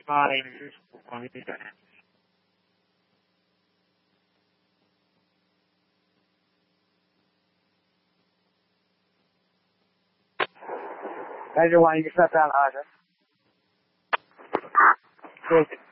fine. Major 1, you can shut down hydrant.